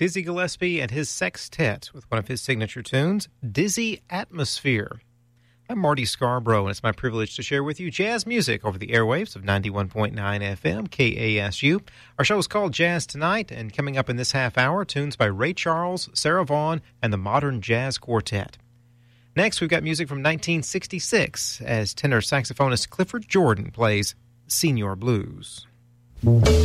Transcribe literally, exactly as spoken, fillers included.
Dizzy Gillespie and his sextet with one of his signature tunes, Dizzy Atmosphere. I'm Marty Scarborough, and it's my privilege to share with you jazz music over the airwaves of ninety-one point nine F M, K A S U. Our show is called Jazz Tonight, and coming up in this half hour, tunes by Ray Charles, Sarah Vaughan, and the Modern Jazz Quartet. Next, we've got music from nineteen sixty-six, as tenor saxophonist Clifford Jordan plays Senior Blues.